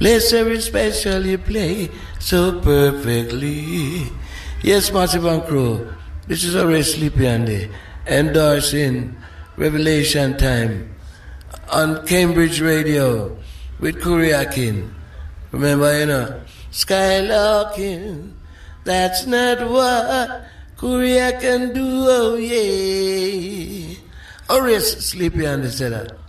Place very special, you play so perfectly. Yes, Massive and Crow, this is already Sleepy Andy, endorsing Revelation Time on Cambridge Radio with Kuriakin. Remember, Skylarking, that's not what Korea can do, oh yeah. Or yes, Sleepy Andy said that.